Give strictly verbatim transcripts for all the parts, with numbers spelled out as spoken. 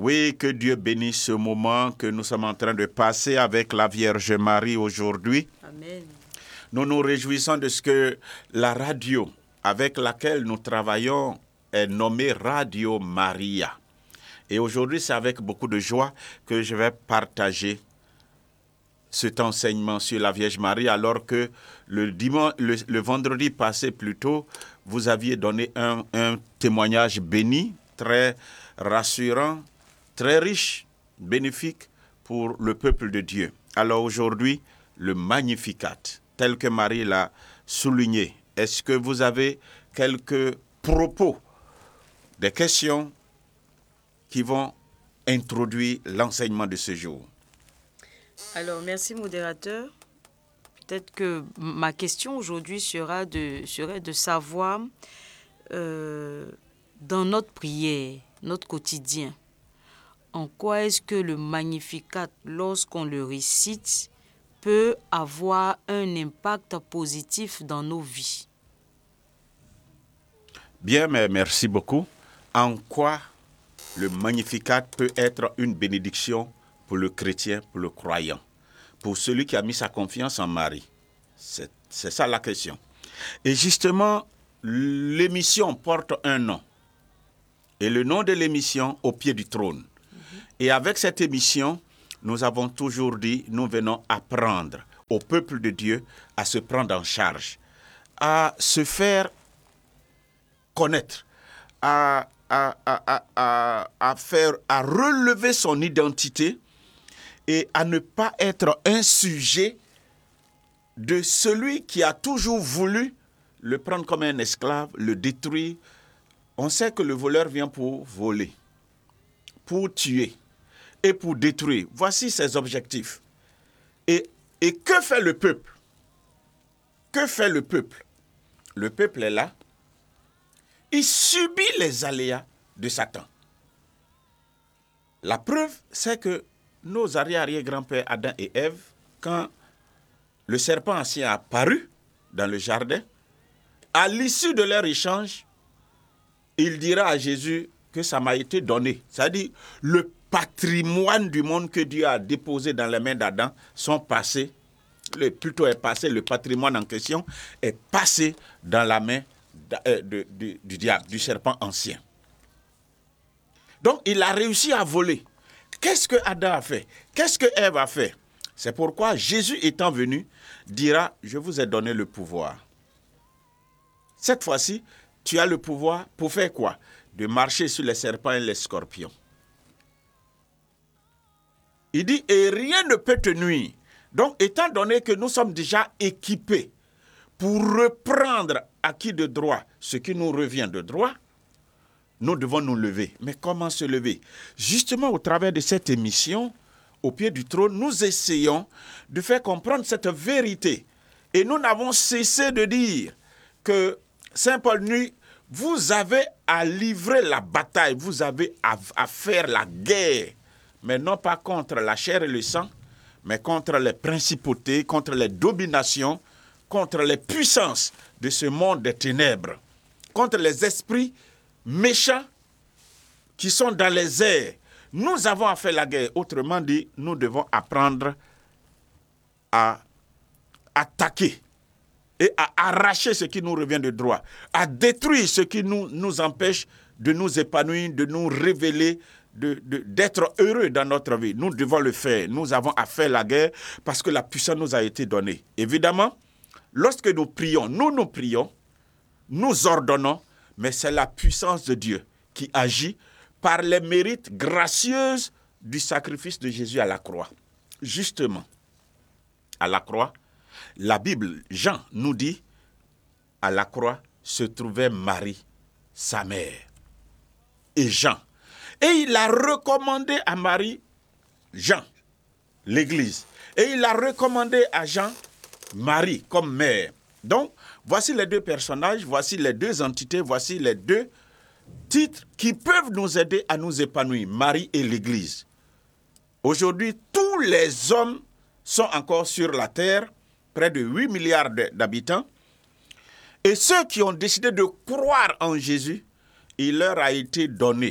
Oui, que Dieu bénisse ce moment que nous sommes en train de passer avec la Vierge Marie aujourd'hui. Amen. Nous nous réjouissons de ce que la radio avec laquelle nous travaillons est nommée Radio Maria. Et aujourd'hui, c'est avec beaucoup de joie que je vais partager cet enseignement sur la Vierge Marie, alors que le, dimanche, le, le vendredi passé plutôt, vous aviez donné un, un témoignage béni, très rassurant, très riche, bénéfique pour le peuple de Dieu. Alors aujourd'hui, le Magnificat, tel que Marie l'a souligné. Est-ce que vous avez quelques propos, des questions qui vont introduire l'enseignement de ce jour? Alors, merci modérateur. Peut-être que ma question aujourd'hui sera de, serait de savoir, euh, dans notre prière, notre quotidien, en quoi est-ce que le Magnificat, lorsqu'on le récite, peut avoir un impact positif dans nos vies? Bien, mais merci beaucoup. En quoi le Magnificat peut être une bénédiction pour le chrétien, pour le croyant, pour celui qui a mis sa confiance en Marie? C'est, c'est ça la question. Et justement, l'émission porte un nom. Et le nom de l'émission, Au pied du trône. Mm-hmm. Et avec cette émission, nous avons toujours dit, nous venons apprendre au peuple de Dieu à se prendre en charge, à se faire connaître, à, à, à, à, à, faire, à relever son identité et à ne pas être un sujet de celui qui a toujours voulu le prendre comme un esclave, le détruire. On sait que le voleur vient pour voler, pour tuer et pour détruire. Voici ses objectifs. Et, et que fait le peuple? Que fait le peuple? Le peuple est là. Il subit les aléas de Satan. La preuve, c'est que nos arrière-arrière-grands-pères Adam et Ève, quand le serpent ancien a apparu dans le jardin, à l'issue de leur échange, il dira à Jésus que ça m'a été donné. C'est-à-dire, le patrimoine du monde que Dieu a déposé dans les mains d'Adam sont passés, le, plutôt est passé, le patrimoine en question est passé dans la main de, de, de, du diable, du serpent ancien. Donc, il a réussi à voler. Qu'est-ce que Adam a fait? Qu'est-ce que Ève a fait? C'est pourquoi Jésus étant venu, dira, je vous ai donné le pouvoir. Cette fois-ci, tu as le pouvoir pour faire quoi? De marcher sur les serpents et les scorpions. Il dit, et rien ne peut te nuire. Donc, étant donné que nous sommes déjà équipés pour reprendre acquis de droit ce qui nous revient de droit, nous devons nous lever. Mais comment se lever? Justement, au travers de cette émission, Au pied du trône, nous essayons de faire comprendre cette vérité. Et nous n'avons cessé de dire que Saint Paul nous, vous avez à livrer la bataille, vous avez à, à faire la guerre, mais non pas contre la chair et le sang, mais contre les principautés, contre les dominations, contre les puissances de ce monde des ténèbres, contre les esprits méchants qui sont dans les airs. Nous avons à faire la guerre. Autrement dit, nous devons apprendre à attaquer et à arracher ce qui nous revient de droit, à détruire ce qui nous, nous empêche de nous épanouir, de nous révéler, de, de, d'être heureux dans notre vie. Nous devons le faire. Nous avons à faire la guerre parce que la puissance nous a été donnée. Évidemment, lorsque nous prions, nous nous prions, nous ordonnons, mais c'est la puissance de Dieu qui agit par les mérites gracieux du sacrifice de Jésus à la croix. Justement, à la croix, la Bible, Jean nous dit, à la croix se trouvait Marie, sa mère, et Jean. Et il a recommandé à Marie, Jean, l'Église. Et il a recommandé à Jean, Marie, comme mère. Donc, voici les deux personnages, voici les deux entités, voici les deux titres qui peuvent nous aider à nous épanouir, Marie et l'Église. Aujourd'hui, tous les hommes sont encore sur la terre, près de huit milliards d'habitants, et ceux qui ont décidé de croire en Jésus, il leur a été donné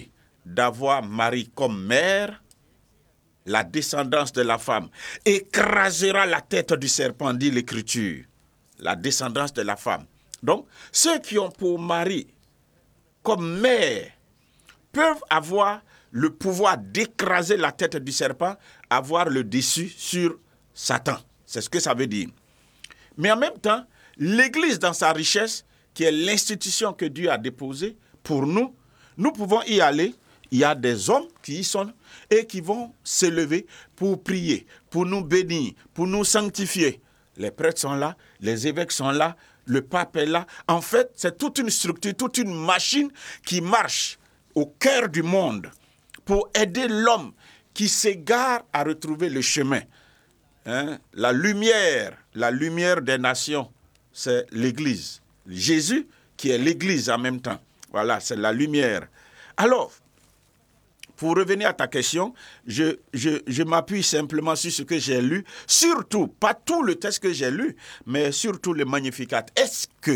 d'avoir Marie comme mère, la descendance de la femme écrasera la tête du serpent, dit l'Écriture. La descendance de la femme. Donc, ceux qui ont pour Marie comme mère peuvent avoir le pouvoir d'écraser la tête du serpent, avoir le dessus sur Satan. C'est ce que ça veut dire. Mais en même temps, l'Église dans sa richesse, qui est l'institution que Dieu a déposée pour nous, nous pouvons y aller. Il y a des hommes qui y sont et qui vont s'élever pour prier, pour nous bénir, pour nous sanctifier. Les prêtres sont là, les évêques sont là, le pape est là. En fait, c'est toute une structure, toute une machine qui marche au cœur du monde pour aider l'homme qui s'égare à retrouver le chemin. Hein? La lumière, la lumière des nations, c'est l'Église. Jésus qui est l'Église en même temps. Voilà, c'est la lumière. Alors, pour revenir à ta question, je, je, je m'appuie simplement sur ce que j'ai lu, surtout, pas tout le texte que j'ai lu, mais surtout le Magnificat. Est-ce que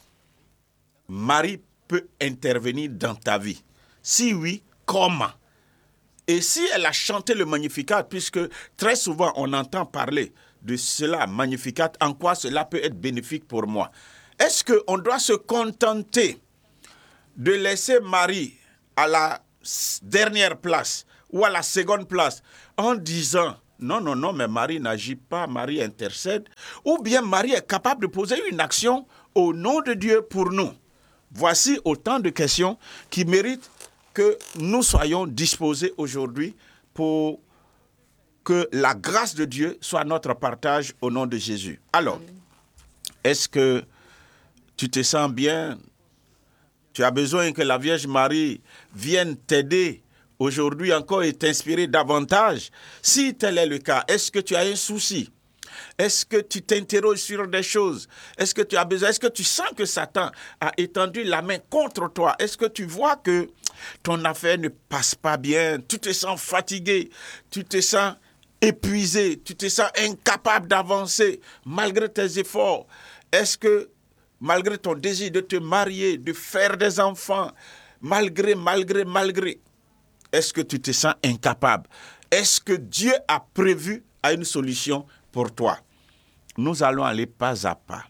Marie peut intervenir dans ta vie? Si oui, comment? Et si elle a chanté le Magnificat, puisque très souvent on entend parler de cela, Magnificat, en quoi cela peut être bénéfique pour moi? Est-ce qu'on doit se contenter de laisser Marie à la dernière place ou à la seconde place en disant non, non, non, mais Marie n'agit pas, Marie intercède, ou bien Marie est capable de poser une action au nom de Dieu pour nous? Voici autant de questions qui méritent que nous soyons disposés aujourd'hui pour que la grâce de Dieu soit notre partage au nom de Jésus. Alors, est-ce que tu te sens bien? Tu as besoin que la Vierge Marie vienne t'aider aujourd'hui encore et t'inspirer davantage? Si tel est le cas, est-ce que tu as un souci? Est-ce que tu t'interroges sur des choses? Est-ce que tu as besoin? Est-ce que tu sens que Satan a étendu la main contre toi? Est-ce que tu vois que ton affaire ne passe pas bien? Tu te sens fatigué? Tu te sens épuisé? Tu te sens incapable d'avancer malgré tes efforts? Est-ce que malgré ton désir de te marier, de faire des enfants, malgré, malgré, malgré, est-ce que tu te sens incapable? Est-ce que Dieu a prévu à une solution pour toi? Nous allons aller pas à pas.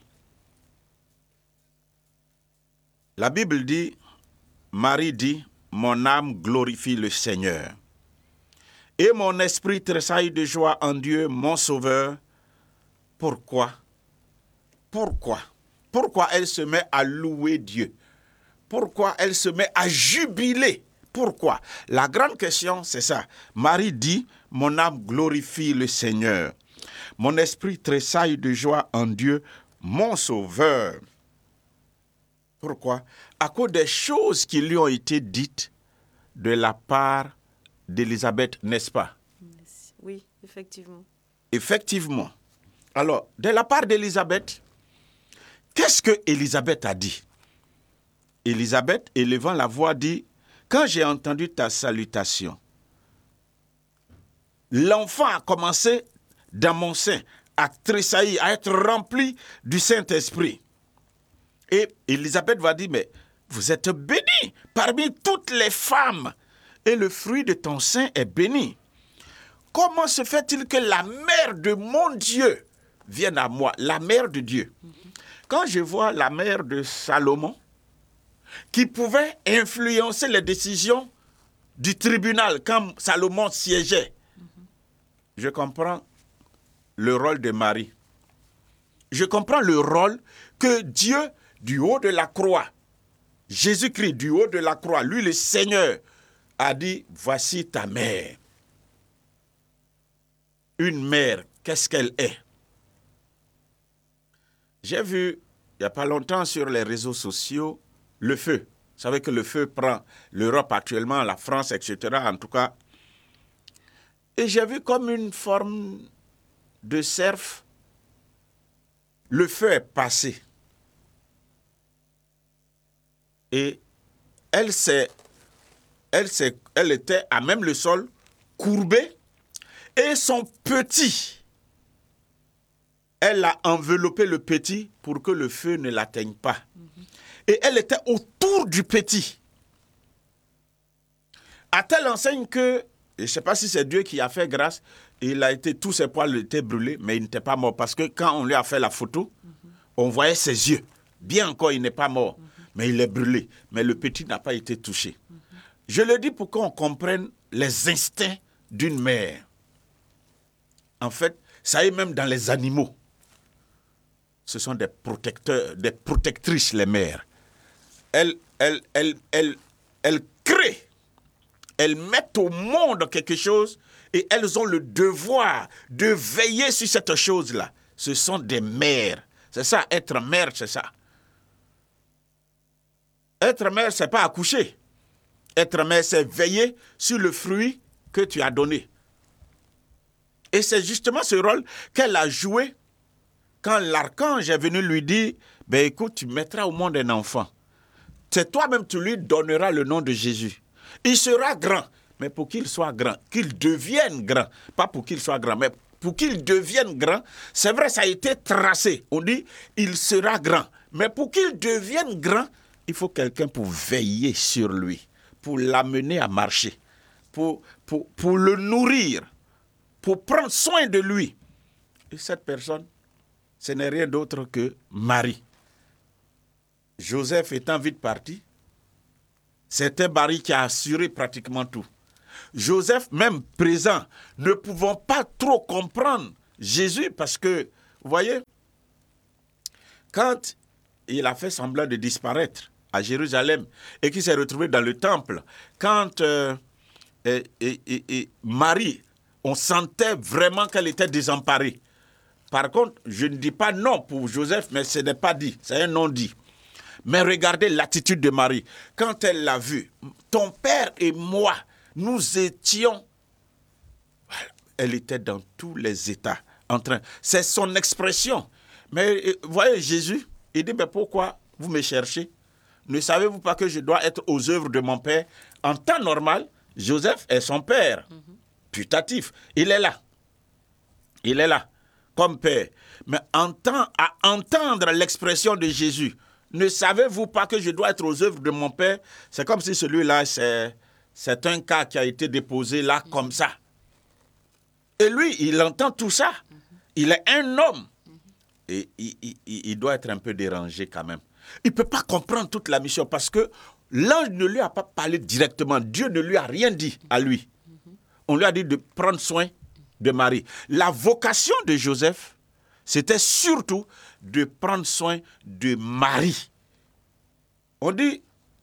La Bible dit, Marie dit, mon âme glorifie le Seigneur. Et mon esprit tressaille de joie en Dieu, mon Sauveur. Pourquoi? Pourquoi? Pourquoi elle se met à louer Dieu? Pourquoi elle se met à jubiler? Pourquoi? La grande question, c'est ça. Marie dit, mon âme glorifie le Seigneur. Mon esprit tressaille de joie en Dieu, mon Sauveur. Pourquoi? À cause des choses qui lui ont été dites de la part d'Élisabeth, n'est-ce pas? Oui, effectivement. Effectivement. Alors, de la part d'Élisabeth, qu'est-ce que Élisabeth a dit? Élisabeth, élevant la voix, dit, quand j'ai entendu ta salutation, l'enfant a commencé dans mon sein à tressaillir, à être rempli du Saint-Esprit. Et Élisabeth va dire, mais vous êtes bénie parmi toutes les femmes, et le fruit de ton sein est béni. Comment se fait-il que la mère de mon Dieu vienne à moi, la mère de Dieu? Quand je vois la mère de Salomon, qui pouvait influencer les décisions du tribunal quand Salomon siégeait, je comprends le rôle de Marie. Je comprends le rôle que Dieu, du haut de la croix, Jésus-Christ, du haut de la croix, lui le Seigneur, a dit, voici ta mère. Une mère, qu'est-ce qu'elle est? J'ai vu, il n'y a pas longtemps sur les réseaux sociaux, le feu. Vous savez que le feu prend l'Europe actuellement, la France, et cetera, en tout cas. Et j'ai vu comme une forme de cerf, le feu est passé. Et elle s'est, elle s'est, elle était à même le sol, courbée, et son petit, elle a enveloppé le petit pour que le feu ne l'atteigne pas. Mm-hmm. Et elle était autour du petit. À telle enseigne que, je ne sais pas si c'est Dieu qui a fait grâce, il a été, tous ses poils étaient brûlés, mais il n'était pas mort. Parce que quand on lui a fait la photo, mm-hmm. on voyait ses yeux. Bien encore, il n'est pas mort, mm-hmm. mais il est brûlé. Mais le petit n'a pas été touché. Mm-hmm. Je le dis pour qu'on comprenne les instincts d'une mère. En fait, ça est même dans les animaux. Ce sont des protecteurs, des protectrices, les mères. Elles, elles, elles, elles, elles créent, elles mettent au monde quelque chose et elles ont le devoir de veiller sur cette chose-là. Ce sont des mères. C'est ça, être mère, c'est ça. Être mère, c'est pas accoucher. Être mère, c'est veiller sur le fruit que tu as donné. Et c'est justement ce rôle qu'elle a joué quand l'archange est venu lui dire, ben écoute, tu mettras au monde un enfant. C'est toi-même, tu lui donneras le nom de Jésus. Il sera grand, mais pour qu'il soit grand, qu'il devienne grand, pas pour qu'il soit grand, mais pour qu'il devienne grand, c'est vrai, ça a été tracé. On dit, il sera grand. Mais pour qu'il devienne grand, il faut quelqu'un pour veiller sur lui, pour l'amener à marcher, pour, pour, pour le nourrir, pour prendre soin de lui. Et cette personne, ce n'est rien d'autre que Marie. Joseph étant vite parti, c'était Marie qui a assuré pratiquement tout. Joseph, même présent, ne pouvant pas trop comprendre Jésus, parce que, vous voyez, quand il a fait semblant de disparaître à Jérusalem et qu'il s'est retrouvé dans le temple, quand euh, et, et, et, et Marie, on sentait vraiment qu'elle était désemparée. Par contre, je ne dis pas non pour Joseph, mais ce n'est pas dit, c'est un non dit. Mais regardez l'attitude de Marie. Quand elle l'a vu, ton père et moi, nous étions... Elle était dans tous les états. En train. C'est son expression. Mais vous voyez, Jésus, il dit, mais pourquoi vous me cherchez? Ne savez-vous pas que je dois être aux œuvres de mon père? En temps normal, Joseph est son père. Mm-hmm. Putatif. Il est là. Il est là, comme père. Mais en temps, à entendre l'expression de Jésus, ne savez-vous pas que je dois être aux œuvres de mon père? C'est comme si celui-là, c'est, c'est un cas qui a été déposé là, mm-hmm. comme ça. Et lui, il entend tout ça. Mm-hmm. Il est un homme. Mm-hmm. Et il, il, il doit être un peu dérangé quand même. Il ne peut pas comprendre toute la mission parce que l'ange ne lui a pas parlé directement. Dieu ne lui a rien dit à lui. Mm-hmm. On lui a dit de prendre soin de Marie. La vocation de Joseph, c'était surtout de prendre soin de Marie. On dit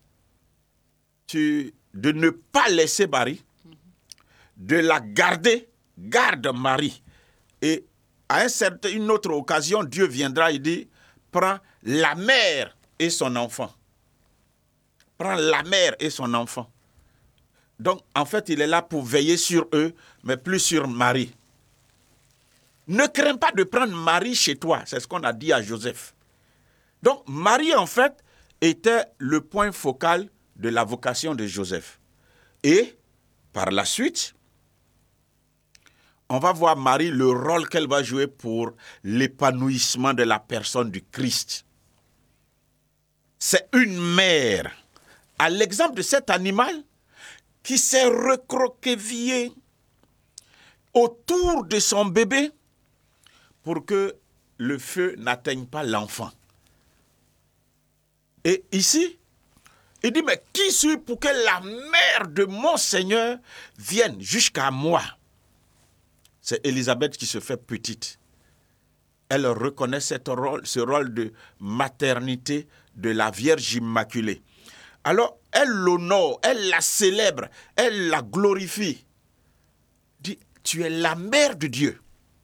tu, de ne pas laisser Marie, de la garder, garde Marie. Et à un certain, une autre occasion, Dieu viendra et dit, prends la mère et son enfant. Prends la mère et son enfant. Donc, en fait, il est là pour veiller sur eux, mais plus sur Marie. Ne crains pas de prendre Marie chez toi. C'est ce qu'on a dit à Joseph. Donc, Marie, en fait, était le point focal de la vocation de Joseph. Et, par la suite, on va voir Marie, le rôle qu'elle va jouer pour l'épanouissement de la personne du Christ. C'est une mère. À l'exemple de cet animal qui s'est recroquevillé autour de son bébé pour que le feu n'atteigne pas l'enfant. Et ici, il dit, mais qui suis-je pour que la mère de mon Seigneur vienne jusqu'à moi? C'est Élisabeth qui se fait petite. Elle reconnaît cette rôle, ce rôle de maternité de la Vierge Immaculée. Alors, elle l'honore, elle la célèbre, elle la glorifie. Dit, tu es la mère de Dieu.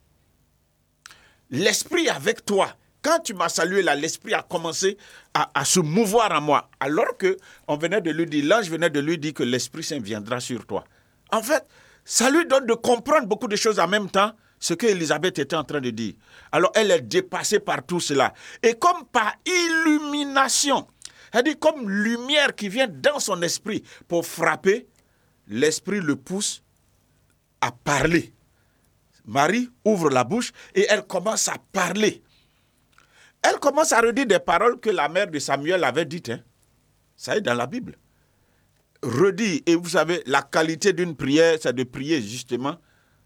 L'Esprit avec toi. Quand tu m'as salué là, l'Esprit a commencé à, à se mouvoir en moi. Alors que on venait de lui dire, l'ange venait de lui dire que l'Esprit Saint viendra sur toi. En fait, ça lui donne de comprendre beaucoup de choses en même temps, ce que Élisabeth était en train de dire. Alors, elle est dépassée par tout cela. Et comme par illumination, c'est-à-dire comme lumière qui vient dans son esprit pour frapper, l'Esprit le pousse à parler. Marie ouvre la bouche et elle commence à parler. Elle commence à redire des paroles que la mère de Samuel avait dites. Hein. Ça est dans la Bible. redit, et vous savez, la qualité d'une prière, c'est de prier justement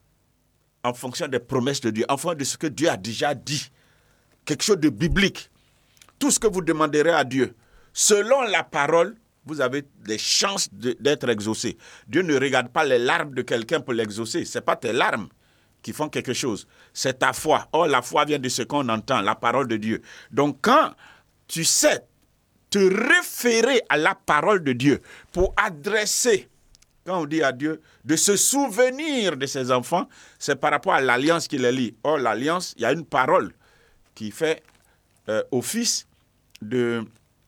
en fonction des promesses de Dieu, en fonction de ce que Dieu a déjà dit. Quelque chose de biblique. Tout ce que vous demanderez à Dieu, selon la parole, vous avez des chances de, d'être exaucé. Dieu ne regarde pas les larmes de quelqu'un pour l'exaucer. Ce n'est pas tes larmes qui font quelque chose. C'est ta foi. Or, la foi vient de ce qu'on entend, la parole de Dieu. Donc, quand tu sais te référer à la parole de Dieu pour adresser, quand on dit à Dieu, de se souvenir de ses enfants, c'est par rapport à l'alliance qu'il est lie. Or, l'alliance, il y a une parole qui fait euh, office de...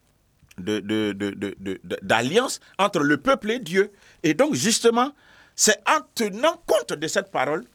De, de, de, de, de, de, d'alliance entre le peuple et Dieu. Et donc, justement, c'est en tenant compte de cette parole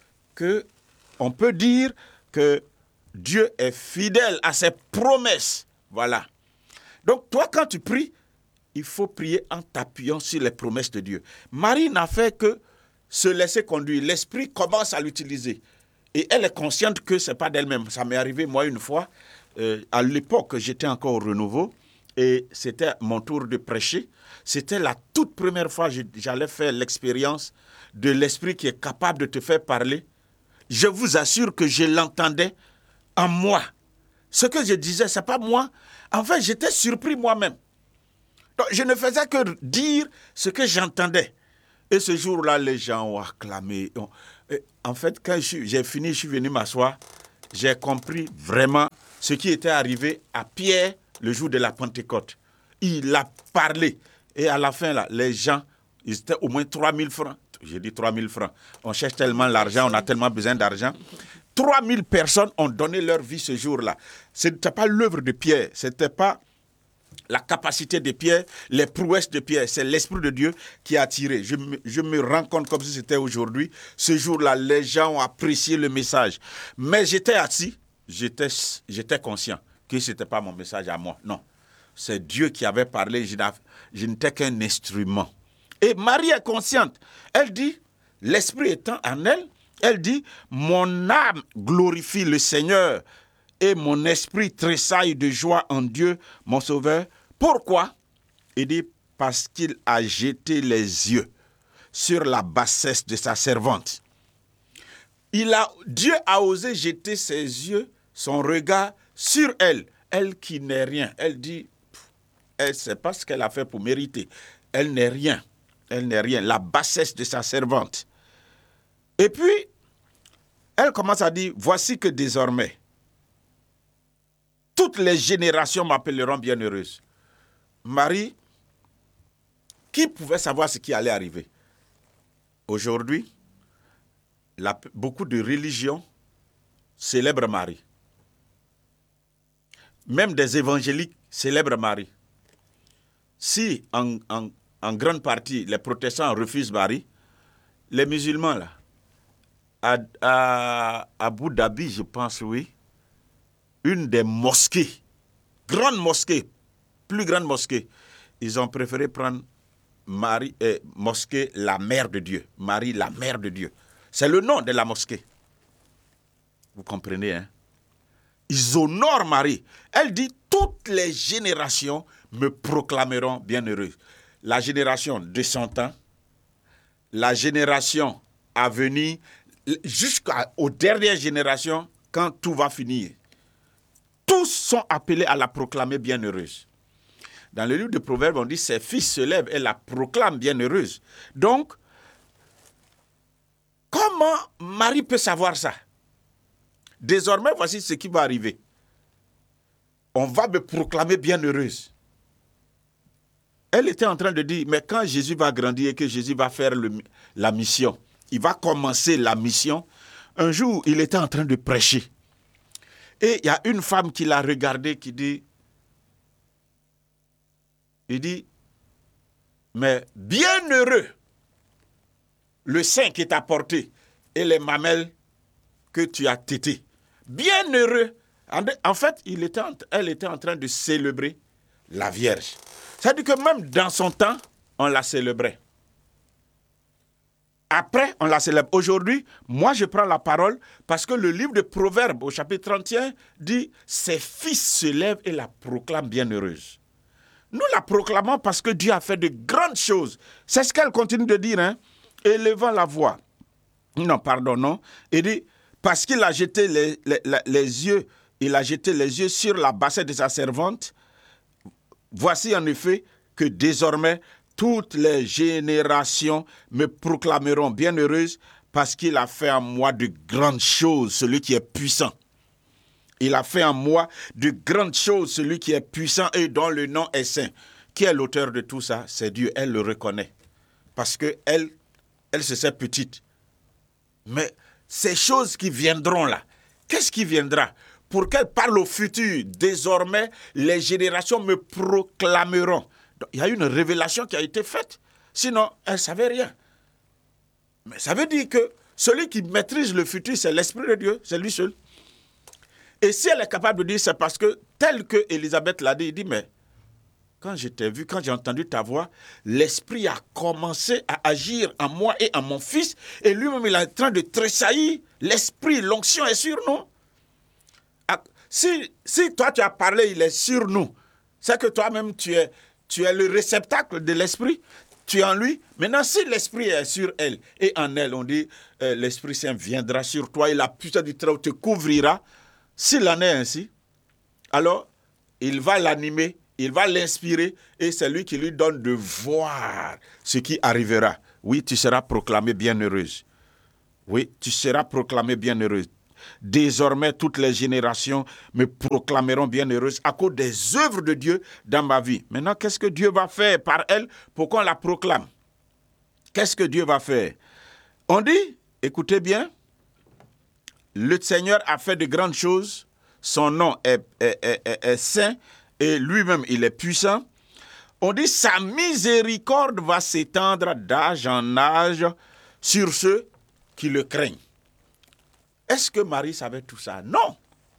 qu'on peut dire que Dieu est fidèle à ses promesses. Voilà. Donc, toi, quand tu pries, il faut prier en t'appuyant sur les promesses de Dieu. Marie n'a fait que se laisser conduire. L'Esprit commence à l'utiliser. Et elle est consciente que ce n'est pas d'elle-même. Ça m'est arrivé, moi, une fois, euh, à l'époque, j'étais encore au Renouveau, et c'était mon tour de prêcher. C'était la toute première fois que j'allais faire l'expérience de l'Esprit qui est capable de te faire parler. Je vous assure que je l'entendais en moi. Ce que je disais, ce n'est pas moi. En fait, j'étais surpris moi-même. Donc, je ne faisais que dire ce que j'entendais. Et ce jour-là, les gens ont acclamé. En fait, quand j'ai fini, je suis venu m'asseoir, j'ai compris vraiment ce qui était arrivé à Pierre le jour de la Pentecôte. Il a parlé. Et à la fin, là, les gens, ils étaient au moins trois mille francs. J'ai dit trois mille francs. On cherche tellement l'argent, on a tellement besoin d'argent. trois mille personnes ont donné leur vie ce jour-là. Ce n'était pas l'œuvre de Pierre, ce n'était pas la capacité de Pierre, les prouesses de Pierre. C'est l'Esprit de Dieu qui a attiré. Je me, je me rends compte comme si c'était aujourd'hui. Ce jour-là, les gens ont apprécié le message. Mais j'étais assis, j'étais, j'étais conscient que ce n'était pas mon message à moi. Non, c'est Dieu qui avait parlé. Je, je n'étais qu'un instrument. Et Marie est consciente. Elle dit, l'Esprit étant en elle, elle dit, mon âme glorifie le Seigneur et mon esprit tressaille de joie en Dieu, mon Sauveur. Pourquoi? Il dit, parce qu'il a jeté les yeux sur la bassesse de sa servante. Il a, Dieu a osé jeter ses yeux, son regard sur elle, elle qui n'est rien. Elle dit, elle ne sait pas ce qu'elle a fait pour mériter. Elle n'est rien. Elle n'est rien. La bassesse de sa servante. Et puis, elle commence à dire, voici que désormais, toutes les générations m'appelleront bienheureuse. Marie, qui pouvait savoir ce qui allait arriver? Aujourd'hui, la, beaucoup de religions célèbrent Marie. Même des évangéliques célèbrent Marie. Si, en, en, en grande partie, les protestants refusent Marie, les musulmans, là, à, à, à Abu Dhabi, je pense, oui, une des mosquées, grande mosquée, plus grande mosquée, ils ont préféré prendre Marie, euh, mosquée, la mère de Dieu. Marie, la mère de Dieu. C'est le nom de la mosquée. Vous comprenez, hein? Ils honorent Marie. Elle dit, toutes les générations me proclameront bienheureuse. La génération de cent ans, la génération à venir, jusqu'aux dernières générations, quand tout va finir. Tous sont appelés à la proclamer bienheureuse. Dans le livre de Proverbes, on dit, ses fils se lèvent et la proclament bienheureuse. Donc, comment Marie peut savoir ça? Désormais, voici ce qui va arriver. On va me proclamer bienheureuse. Elle était en train de dire, mais quand Jésus va grandir et que Jésus va faire le, la mission, il va commencer la mission. Un jour, il était en train de prêcher. Et il y a une femme qui l'a regardé qui dit, il dit, mais bienheureux le sein qui t'a porté et les mamelles que tu as tétées. Bienheureux. En fait, il était, elle était en train de célébrer la Vierge. C'est-à-dire que même dans son temps, on la célébrait. Après, on la célèbre. Aujourd'hui, moi, je prends la parole parce que le livre de Proverbes, au chapitre trente et un, dit « Ses fils se lèvent et la proclament bienheureuse ». Nous la proclamons parce que Dieu a fait de grandes choses. C'est ce qu'elle continue de dire, hein, élevant la voix. Non, pardon, non. Il dit, parce qu'il a jeté les, les, les yeux, il a jeté les yeux sur la bassette de sa servante. Voici en effet que désormais, toutes les générations me proclameront bienheureuse parce qu'il a fait en moi de grandes choses, celui qui est puissant. Il a fait en moi de grandes choses, celui qui est puissant et dont le nom est saint. Qui est l'auteur de tout ça? C'est Dieu, elle le reconnaît. Parce qu'elle, elle se sait petite. Mais ces choses qui viendront là, qu'est-ce qui viendra? Pour qu'elle parle au futur, désormais, les générations me proclameront. Donc, il y a une révélation qui a été faite. Sinon, elle ne savait rien. Mais ça veut dire que celui qui maîtrise le futur, c'est l'Esprit de Dieu, c'est lui seul. Et si elle est capable de dire, c'est parce que, tel que Élisabeth l'a dit, il dit, mais quand je t'ai vu, quand j'ai entendu ta voix, l'Esprit a commencé à agir en moi et en mon fils, et lui-même, il est en train de tressaillir. L'Esprit, l'onction est sur nous. Si, si toi, tu as parlé, il est sur nous, c'est que toi-même, tu es, tu es le réceptacle de l'Esprit, tu es en lui. Maintenant, si l'Esprit est sur elle et en elle, on dit, euh, l'Esprit Saint viendra sur toi et la puissance du Très-Haut te couvrira. S'il en est ainsi, alors, il va l'animer, il va l'inspirer, et c'est lui qui lui donne de voir ce qui arrivera. Oui, tu seras proclamée bienheureuse. Oui, tu seras proclamée bienheureuse. Désormais, toutes les générations me proclameront bienheureuse à cause des œuvres de Dieu dans ma vie. Maintenant, qu'est-ce que Dieu va faire par elle pour qu'on la proclame? Qu'est-ce que Dieu va faire? On dit, écoutez bien, le Seigneur a fait de grandes choses, son nom est, est, est, est, est saint et lui-même il est puissant. On dit, sa miséricorde va s'étendre d'âge en âge sur ceux qui le craignent. Est-ce que Marie savait tout ça? Non.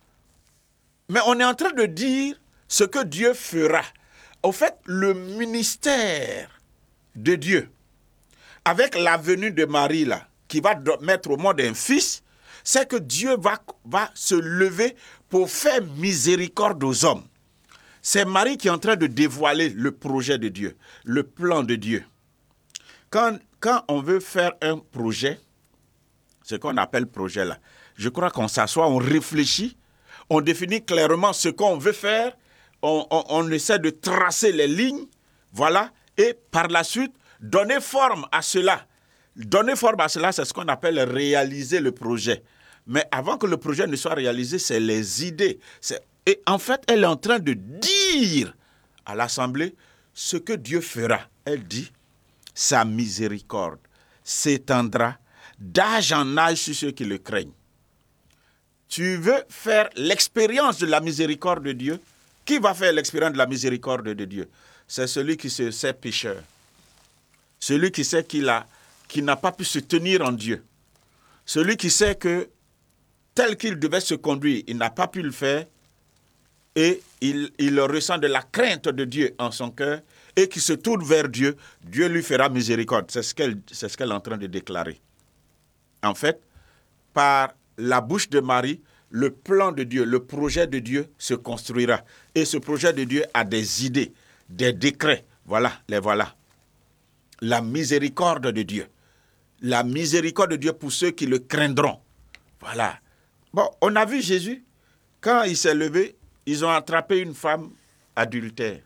Mais on est en train de dire ce que Dieu fera. Au fait, le ministère de Dieu, avec la venue de Marie, là, qui va mettre au monde un fils, c'est que Dieu va, va se lever pour faire miséricorde aux hommes. C'est Marie qui est en train de dévoiler le projet de Dieu, le plan de Dieu. Quand, quand on veut faire un projet, ce qu'on appelle projet là, je crois qu'on s'assoit, on réfléchit, on définit clairement ce qu'on veut faire, on, on, on essaie de tracer les lignes, voilà, et par la suite, donner forme à cela. Donner forme à cela, c'est ce qu'on appelle réaliser le projet. Mais avant que le projet ne soit réalisé, c'est les idées. C'est... Et en fait, elle est en train de dire à l'Assemblée ce que Dieu fera. Elle dit, sa miséricorde s'étendra d'âge en âge sur ceux qui le craignent. Tu veux faire l'expérience de la miséricorde de Dieu? Qui va faire l'expérience de la miséricorde de Dieu? C'est celui qui se sait pécheur. Celui qui sait qu'il a, qu'il n'a pas pu se tenir en Dieu. Celui qui sait que tel qu'il devait se conduire, il n'a pas pu le faire et il, il ressent de la crainte de Dieu en son cœur et qui se tourne vers Dieu, Dieu lui fera miséricorde. C'est ce qu'elle, c'est ce qu'elle est en train de déclarer. En fait, par la bouche de Marie, le plan de Dieu, le projet de Dieu se construira. Et ce projet de Dieu a des idées, des décrets. Voilà, les voilà. La miséricorde de Dieu. La miséricorde de Dieu pour ceux qui le craindront. Voilà. Bon, on a vu Jésus, quand il s'est levé, ils ont attrapé une femme adultère.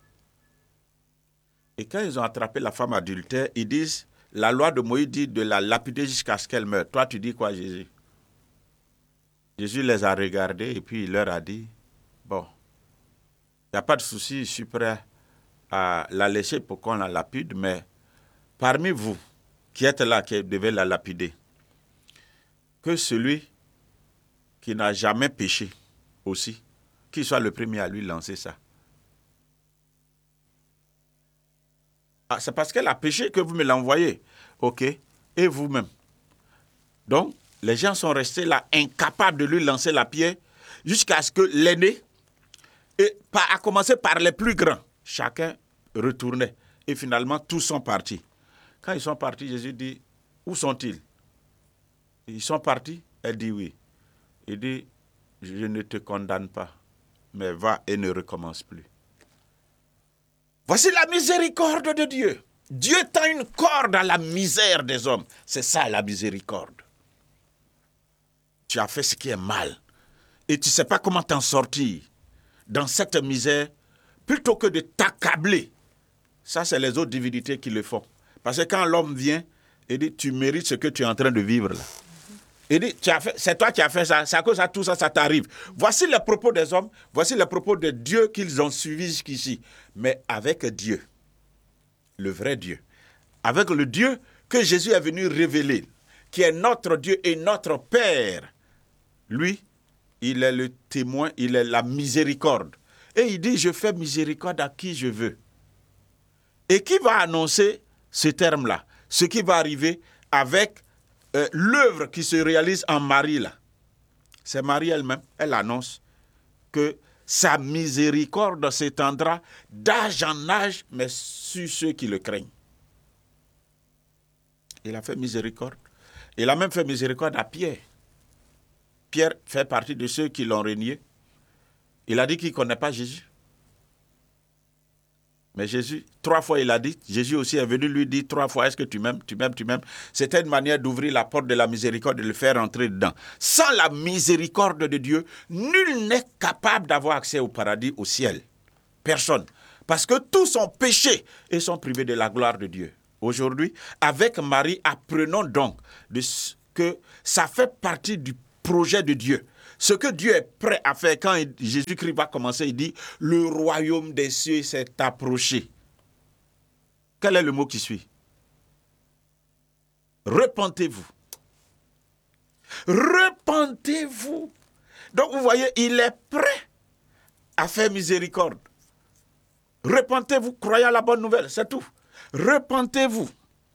Et quand ils ont attrapé la femme adultère, ils disent, la loi de Moïse dit de la lapider jusqu'à ce qu'elle meure. Toi, tu dis quoi, Jésus? Jésus les a regardés et puis il leur a dit, bon, il n'y a pas de souci, je suis prêt à la laisser pour qu'on la lapide, mais parmi vous qui êtes là, qui devez la lapider, que celui qui n'a jamais péché aussi, qu'il soit le premier à lui lancer ça. Ah, c'est parce qu'elle a péché que vous me l'envoyez. OK. Et vous-même. Donc, les gens sont restés là, incapables de lui lancer la pierre, jusqu'à ce que l'aîné, et à commencer par les plus grands, chacun retournait. Et finalement, tous sont partis. Quand ils sont partis, Jésus dit, où sont-ils? Ils sont partis? Elle dit oui. Il dit, je ne te condamne pas, mais va et ne recommence plus. Voici la miséricorde de Dieu. Dieu tend une corde à la misère des hommes. C'est ça la miséricorde. Tu as fait ce qui est mal et tu ne sais pas comment t'en sortir dans cette misère, plutôt que de t'accabler. Ça, c'est les autres divinités qui le font. Parce que quand l'homme vient et dit, tu mérites ce que tu es en train de vivre là. Il dit, tu as fait, c'est toi qui as fait ça, c'est à cause de tout ça, ça t'arrive. Voici les propos des hommes, voici les propos de Dieu qu'ils ont suivis jusqu'ici. Mais avec Dieu, le vrai Dieu, avec le Dieu que Jésus est venu révéler, qui est notre Dieu et notre Père, lui, il est le témoin, il est la miséricorde. Et il dit, je fais miséricorde à qui je veux. Et qui va annoncer ce terme-là? Ce qui va arriver avec euh, l'œuvre qui se réalise en Marie, là. C'est Marie elle-même, elle annonce que sa miséricorde s'étendra d'âge en âge, mais sur ceux qui le craignent. Il a fait miséricorde. Il a même fait miséricorde à Pierre. Pierre fait partie de ceux qui l'ont renié. Il a dit qu'il ne connaît pas Jésus. Mais Jésus, trois fois il a dit, Jésus aussi est venu lui dire trois fois, est-ce que tu m'aimes, tu m'aimes, tu m'aimes. C'était une manière d'ouvrir la porte de la miséricorde, de le faire entrer dedans. Sans la miséricorde de Dieu, nul n'est capable d'avoir accès au paradis, au ciel. Personne. Parce que tous sont péchés et sont privés de la gloire de Dieu. Aujourd'hui, avec Marie, apprenons donc de ce que ça fait partie du projet de Dieu. Ce que Dieu est prêt à faire quand Jésus-Christ va commencer, il dit, le royaume des cieux s'est approché. Quel est le mot qui suit? Repentez-vous. Repentez-vous. Donc vous voyez, il est prêt à faire miséricorde. Repentez-vous, croyez à la bonne nouvelle, c'est tout. Repentez-vous.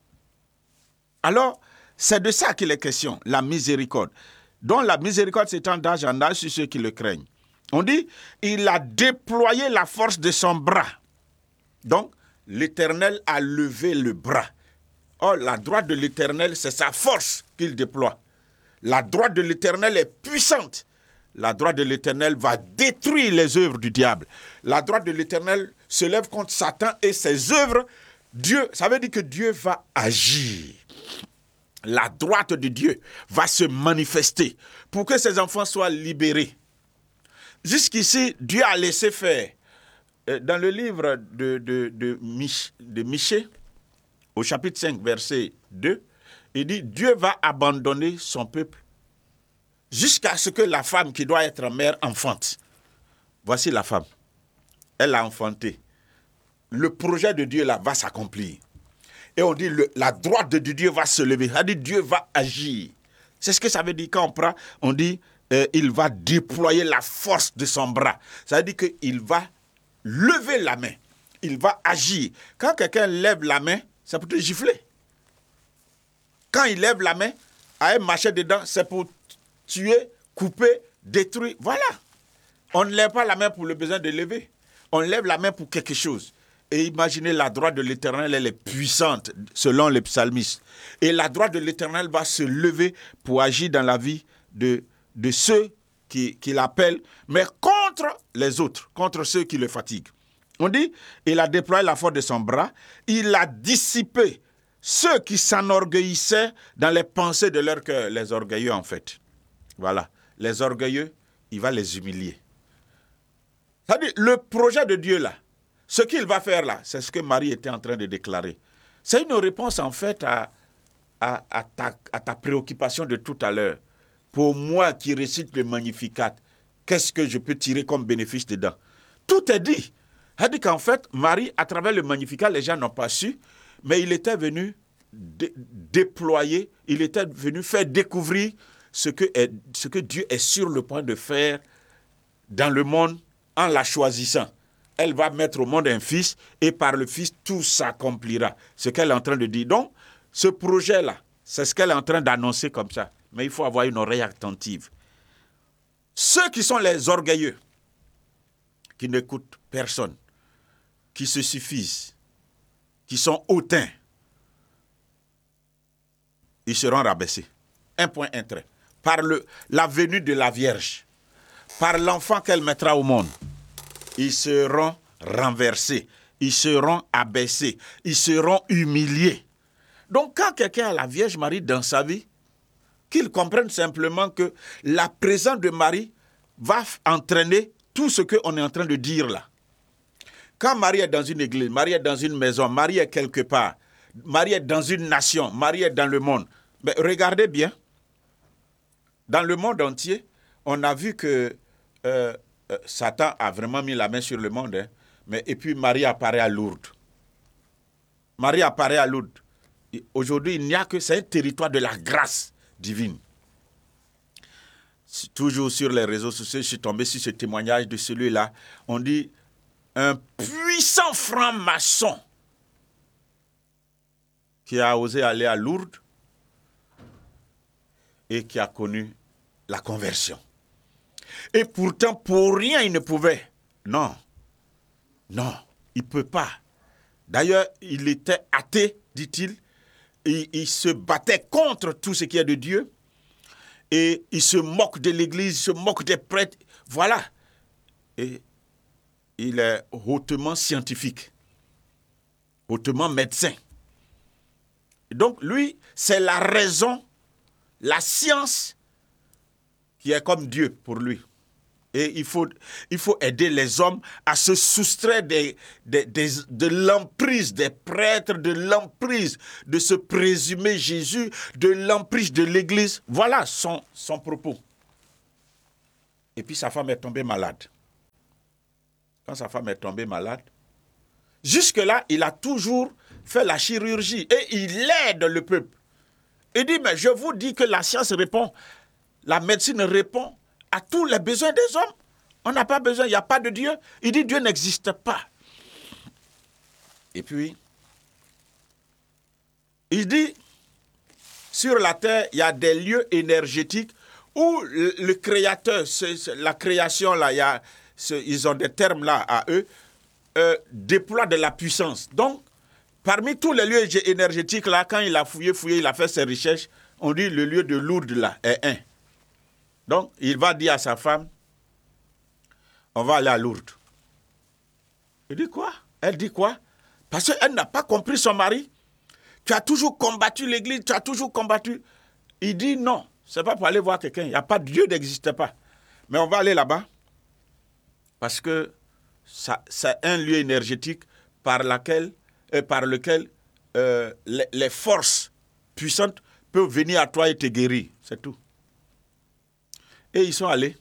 Alors, c'est de ça qu'il est question, la miséricorde. Donc la miséricorde s'étend d'âge en âge sur ceux qui le craignent. On dit, il a déployé la force de son bras. Donc, l'Éternel a levé le bras. Oh, la droite de l'Éternel, c'est sa force qu'il déploie. La droite de l'Éternel est puissante. La droite de l'Éternel va détruire les œuvres du diable. La droite de l'Éternel se lève contre Satan et ses œuvres. Dieu, ça veut dire que Dieu va agir. La droite de Dieu va se manifester pour que ses enfants soient libérés. Jusqu'ici, Dieu a laissé faire. Dans le livre de, de, de, Mich, de Michée, au chapitre cinq, verset deux, il dit, Dieu va abandonner son peuple jusqu'à ce que la femme qui doit être mère enfante. Voici la femme. Elle a enfanté. Le projet de Dieu là va s'accomplir. Et on dit, le, la droite de Dieu va se lever. Ça dit, Dieu va agir. C'est ce que ça veut dire quand on prend, on dit, euh, il va déployer la force de son bras. Ça veut dire qu'il va lever la main. Il va agir. Quand quelqu'un lève la main, c'est pour te gifler. Quand il lève la main, à un machette dedans, c'est pour tuer, couper, détruire. Voilà. On ne lève pas la main pour le besoin de lever. On lève la main pour quelque chose. Et imaginez, la droite de l'Éternel, elle est puissante, selon les psalmistes. Et la droite de l'Éternel va se lever pour agir dans la vie de, de ceux qui, qui l'appellent, mais contre les autres, contre ceux qui le fatiguent. On dit, il a déployé la force de son bras, il a dissipé ceux qui s'enorgueillissaient dans les pensées de leur cœur, les orgueilleux en fait. Voilà, les orgueilleux, il va les humilier. C'est-à-dire, le projet de Dieu là, ce qu'il va faire là, c'est ce que Marie était en train de déclarer. C'est une réponse en fait à, à, à, ta, à ta préoccupation de tout à l'heure. Pour moi qui récite le Magnificat, qu'est-ce que je peux tirer comme bénéfice dedans? Tout est dit. Elle dit qu'en fait, Marie, à travers le Magnificat, les gens n'ont pas su, mais il était venu dé- déployer, il était venu faire découvrir ce que, est, ce que Dieu est sur le point de faire dans le monde en la choisissant. Elle va mettre au monde un fils et par le fils, tout s'accomplira. Ce qu'elle est en train de dire. Donc, ce projet-là, c'est ce qu'elle est en train d'annoncer comme ça. Mais il faut avoir une oreille attentive. Ceux qui sont les orgueilleux, qui n'écoutent personne, qui se suffisent, qui sont hautains, ils seront rabaissés. Un point, un trait. Par le, la venue de la Vierge, par l'enfant qu'elle mettra au monde, ils seront renversés ils seront abaissés, ils seront humiliés. Donc quand quelqu'un a la Vierge Marie dans sa vie, qu'il comprenne simplement que la présence de Marie va entraîner tout ce qu'on est en train de dire là. Quand Marie est dans une église, Marie est dans une maison, Marie est quelque part, Marie est dans une nation, Marie est dans le monde. Mais regardez bien, dans le monde entier, on a vu que euh, euh, Satan a vraiment mis la main sur le monde. Hein, mais, et puis Marie apparaît à Lourdes. Marie apparaît à Lourdes. Aujourd'hui, il n'y a que, c'est un territoire de la grâce divine. Toujours sur les réseaux sociaux, je suis tombé sur ce témoignage de celui-là. On dit, un puissant franc-maçon qui a osé aller à Lourdes et qui a connu la conversion. Et pourtant, pour rien, il ne pouvait. Non, non, il ne peut pas. D'ailleurs, il était athée, dit-il. Il, il se battait contre tout ce qui est de Dieu. Et il se moque de l'Église, il se moque des prêtres. Voilà. Et il est hautement scientifique, hautement médecin. Et donc, lui, c'est la raison, la science qui est comme Dieu pour lui. Et il faut, il faut aider les hommes à se soustraire des, des, des, de l'emprise des prêtres, de l'emprise de ce présumé Jésus, de l'emprise de l'Église. Voilà son, son propos. Et puis sa femme est tombée malade. Quand sa femme est tombée malade, jusque-là, il a toujours fait la chirurgie et il aide le peuple. Il dit, mais je vous dis que la science répond, la médecine répond à tous les besoins des hommes. On n'a pas besoin, il n'y a pas de Dieu. Il dit, Dieu n'existe pas. Et puis, il dit, sur la terre, il y a des lieux énergétiques où le, le créateur, c'est, c'est, la création, là, il y a, c'est, ils ont des termes là à eux, euh, déploie de la puissance. Donc, parmi tous les lieux énergétiques là, quand il a fouillé, fouillé, il a fait ses recherches, on dit le lieu de Lourdes là est un. Donc, il va dire à sa femme, on va aller à Lourdes. Il dit quoi? Elle dit quoi? Parce qu'elle n'a pas compris son mari. Tu as toujours combattu l'Église, tu as toujours combattu. Il dit non, ce n'est pas pour aller voir quelqu'un. Il n'y a pas de Dieu, n'existe pas. Mais on va aller là-bas parce que ça, c'est un lieu énergétique par, laquelle, euh, par lequel euh, les, les forces puissantes peuvent venir à toi et te guérir. C'est tout. Et ils sont allés.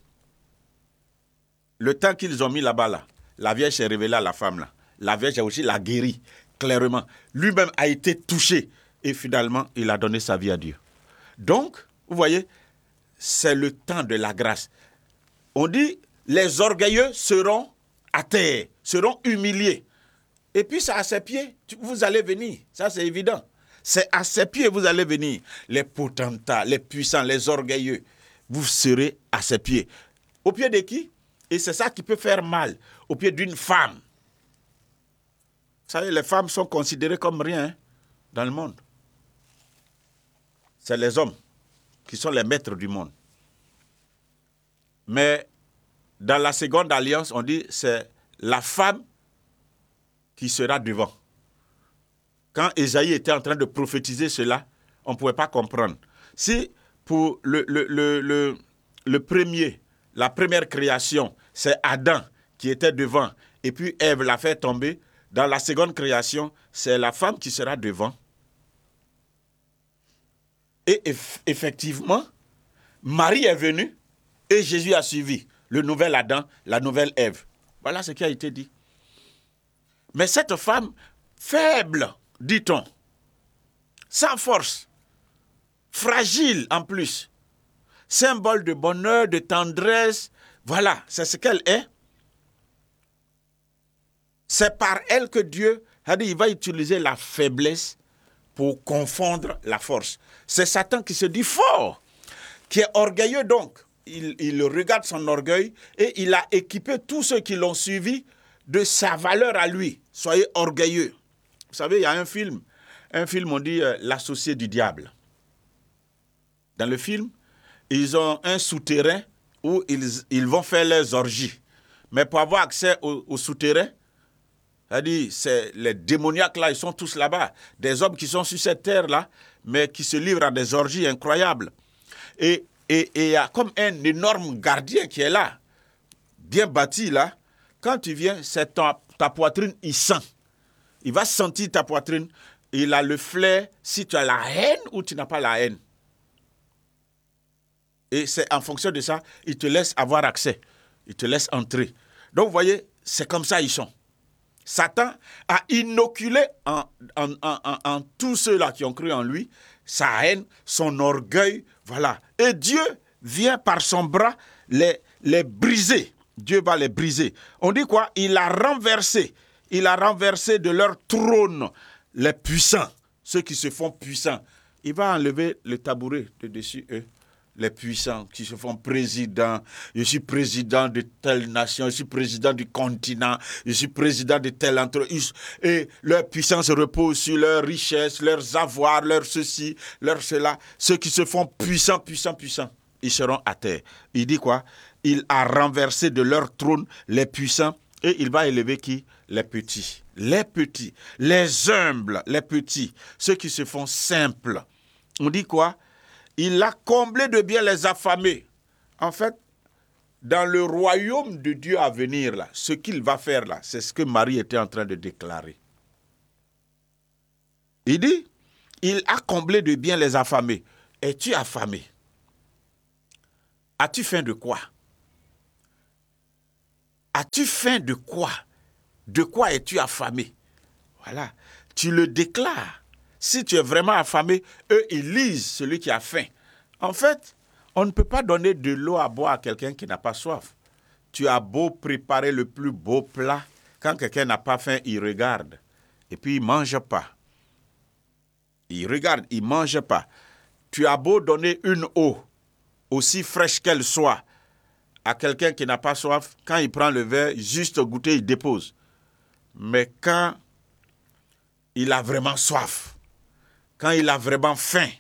Le temps qu'ils ont mis là-bas, là, la Vierge s'est révélée à la femme. Là. La Vierge a aussi la guéri, clairement. Lui-même a été touché. Et finalement, il a donné sa vie à Dieu. Donc, vous voyez, c'est le temps de la grâce. On dit, les orgueilleux seront à terre, seront humiliés. Et puis, c'est à ses pieds, vous allez venir. Ça, c'est évident. C'est à ses pieds, vous allez venir. Les potentats, les puissants, les orgueilleux. Vous serez à ses pieds. Au pied de qui? Et c'est ça qui peut faire mal. Au pied d'une femme. Vous savez, les femmes sont considérées comme rien hein, dans le monde. C'est les hommes qui sont les maîtres du monde. Mais dans la seconde alliance, on dit c'est la femme qui sera devant. Quand Ésaïe était en train de prophétiser cela, on ne pouvait pas comprendre. Si pour le, le, le, le, le premier, la première création, c'est Adam qui était devant, et puis Ève l'a fait tomber, dans la seconde création, c'est la femme qui sera devant. Et eff- effectivement, Marie est venue, et Jésus a suivi le nouvel Adam, la nouvelle Ève. Voilà ce qui a été dit. Mais cette femme, faible, dit-on, sans force, fragile en plus, symbole de bonheur, de tendresse, voilà, c'est ce qu'elle est. C'est par elle que Dieu a dit, il va utiliser la faiblesse pour confondre la force. C'est Satan qui se dit fort, qui est orgueilleux donc. Il, il regarde son orgueil et il a équipé tous ceux qui l'ont suivi de sa valeur à lui. Soyez orgueilleux. Vous savez, il y a un film, un film, on dit euh, l'associé du diable. Dans le film, ils ont un souterrain où ils, ils vont faire leurs orgies. Mais pour avoir accès au, au souterrain, C'est-à-dire, c'est, les démoniaques là, ils sont tous là-bas. Des hommes qui sont sur cette terre-là, mais qui se livrent à des orgies incroyables. Et et il y a comme un énorme gardien qui est là, bien bâti là. Quand tu viens, c'est ta, ta poitrine, il sent. Il va sentir ta poitrine. Il a le flair si tu as la haine ou tu n'as pas la haine. Et c'est en fonction de ça, il te laisse avoir accès. Il te laisse entrer. Donc, vous voyez, c'est comme ça ils sont. Satan a inoculé en, en, en, en, en tous ceux-là qui ont cru en lui sa haine, son orgueil, voilà. Et Dieu vient par son bras les, les briser. Dieu va les briser. On dit quoi? Il a renversé. Il a renversé de leur trône les puissants, ceux qui se font puissants. Il va enlever le tabouret de dessus eux. Les puissants qui se font présidents. Je suis président de telle nation, je suis président du continent, je suis président de telle entreprise. Et leur puissance repose sur leurs richesses, leurs avoirs, leurs ceci, leurs cela. Ceux qui se font puissants, puissants, puissants, ils seront à terre. Il dit quoi? Il a renversé de leur trône les puissants et il va élever qui? Les petits. Les petits, les humbles, les petits, ceux qui se font simples. On dit quoi? Il a comblé de bien les affamés. En fait, dans le royaume de Dieu à venir, là, ce qu'il va faire là, c'est ce que Marie était en train de déclarer. Il dit, il a comblé de bien les affamés. Es-tu affamé? As-tu faim de quoi? As-tu faim de quoi? De quoi es-tu affamé? Voilà, tu le déclares. Si tu es vraiment affamé, eux, ils lisent celui qui a faim. En fait, on ne peut pas donner de l'eau à boire à quelqu'un qui n'a pas soif. Tu as beau préparer le plus beau plat, quand quelqu'un n'a pas faim, il regarde. Et puis, il ne mange pas. Il regarde, il ne mange pas. Tu as beau donner une eau, aussi fraîche qu'elle soit, à quelqu'un qui n'a pas soif, quand il prend le verre, juste goûter, il dépose. Mais quand il a vraiment soif, quand il a vraiment faim,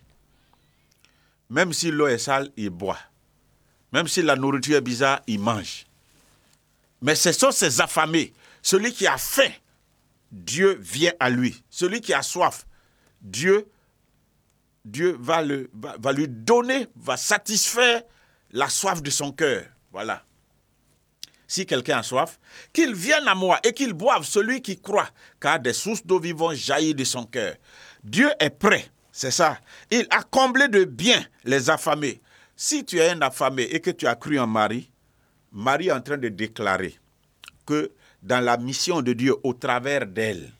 même si l'eau est sale, il boit. Même si la nourriture est bizarre, il mange. Mais ce sont ces affamés. Celui qui a faim, Dieu vient à lui. Celui qui a soif, Dieu, Dieu va, le, va, va lui donner, va satisfaire la soif de son cœur. Voilà. Si quelqu'un a soif, qu'il vienne à moi et qu'il boive, celui qui croit, car des sources d'eau vivantes jaillissent de son cœur. Dieu est prêt, c'est ça. Il a comblé de bien les affamés. Si tu es un affamé et que tu as cru en Marie, Marie est en train de déclarer que dans la mission de Dieu, au travers d'elle,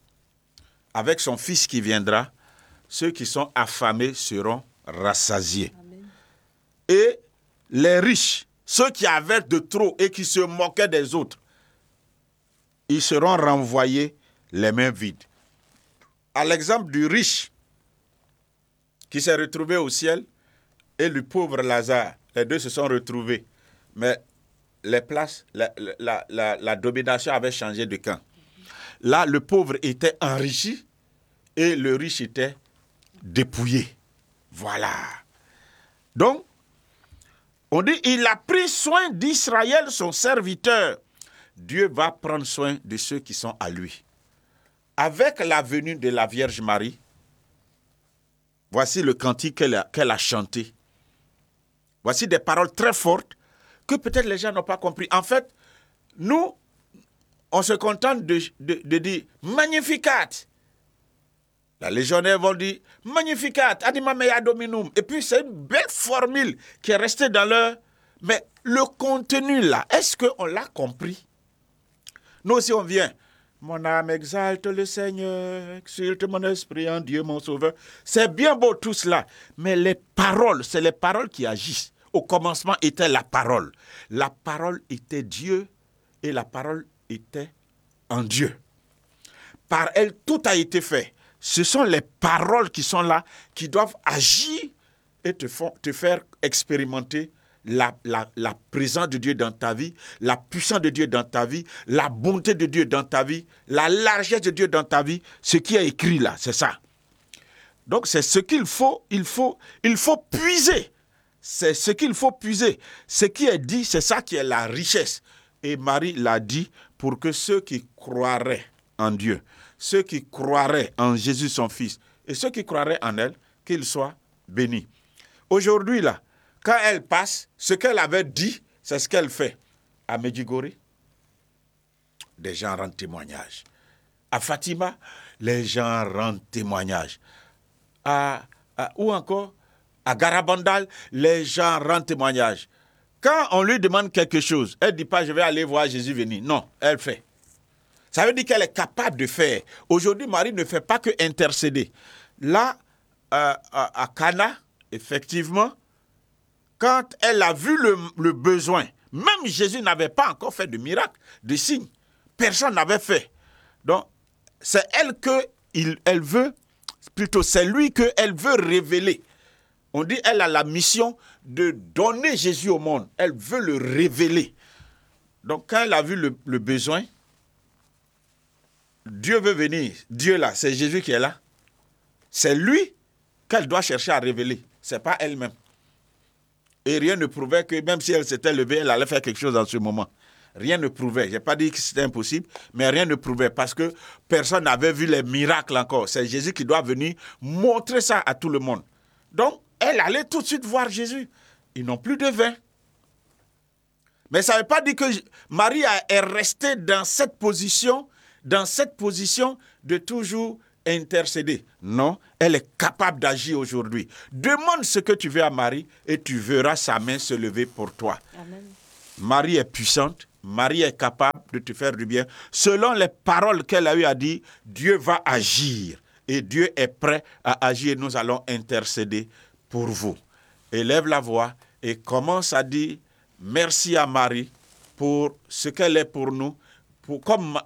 avec son Fils qui viendra, ceux qui sont affamés seront rassasiés. Amen. Et les riches, ceux qui avaient de trop et qui se moquaient des autres, ils seront renvoyés les mains vides. À l'exemple du riche qui s'est retrouvé au ciel et le pauvre Lazare, les deux se sont retrouvés. Mais les places, la, la, la, la domination avait changé de camp. Là, le pauvre était enrichi et le riche était dépouillé. Voilà. Donc, on dit, il a pris soin d'Israël, son serviteur. Dieu va prendre soin de ceux qui sont à lui. Avec la venue de la Vierge Marie, voici le cantique qu'elle a, qu'elle a chanté. Voici des paroles très fortes que peut-être les gens n'ont pas compris. En fait, nous, on se contente de, de, de dire « Magnificat ». La légionnaire vont dire « Magnificat, anima mea dominum ». Et puis c'est une belle formule qui est restée dans leur... Mais le contenu là, est-ce qu'on l'a compris? Nous aussi on vient. Mon âme exalte le Seigneur, exulte mon esprit en Dieu mon sauveur. C'est bien beau tout cela, mais les paroles, c'est les paroles qui agissent. Au commencement était la parole. La parole était Dieu et la parole était en Dieu. Par elle, tout a été fait. Ce sont les paroles qui sont là, qui doivent agir et te, font, te faire expérimenter la, la, la présence de Dieu dans ta vie, la puissance de Dieu dans ta vie, la bonté de Dieu dans ta vie, la largesse de Dieu dans ta vie. Ce qui est écrit là, c'est ça. Donc c'est ce qu'il faut, il faut, il faut puiser. C'est ce qu'il faut puiser. Ce qui est dit, c'est ça qui est la richesse. Et Marie l'a dit pour que ceux qui croiraient en Dieu, ceux qui croiraient en Jésus son Fils, et ceux qui croiraient en elle, qu'ils soient bénis. Aujourd'hui, là, quand elle passe, ce qu'elle avait dit, c'est ce qu'elle fait. À Medjugorje, des gens rendent témoignage. À Fatima, les gens rendent témoignage. À, à, ou encore, à Garabandal, les gens rendent témoignage. Quand on lui demande quelque chose, elle ne dit pas « je vais aller voir Jésus venir ». Non, elle fait. Ça veut dire qu'elle est capable de faire. Aujourd'hui, Marie ne fait pas que intercéder. Là, euh, à, à Cana, effectivement, quand elle a vu le, le besoin, même Jésus n'avait pas encore fait de miracle, de signe. Personne n'avait fait. Donc, c'est elle que il, elle veut, plutôt c'est lui qu'elle veut révéler. On dit elle a la mission de donner Jésus au monde. Elle veut le révéler. Donc, quand elle a vu le, le besoin, Dieu veut venir. Dieu là, c'est Jésus qui est là. C'est lui qu'elle doit chercher à révéler. Ce n'est pas elle-même. Et rien ne prouvait que même si elle s'était levée, elle allait faire quelque chose en ce moment. Rien ne prouvait. Je n'ai pas dit que c'était impossible, mais rien ne prouvait parce que personne n'avait vu les miracles encore. C'est Jésus qui doit venir montrer ça à tout le monde. Donc, elle allait tout de suite voir Jésus. Ils n'ont plus de vin. Mais ça ne veut pas dire que Marie est restée dans cette position, dans cette position de toujours intercéder. Non, elle est capable d'agir aujourd'hui. Demande ce que tu veux à Marie et tu verras sa main se lever pour toi. Amen. Marie est puissante, Marie est capable de te faire du bien. Selon les paroles qu'elle a eu à dire, Dieu va agir et Dieu est prêt à agir. Nous allons intercéder pour vous. Élève la voix et commence à dire merci à Marie pour ce qu'elle est pour nous. Pour, comme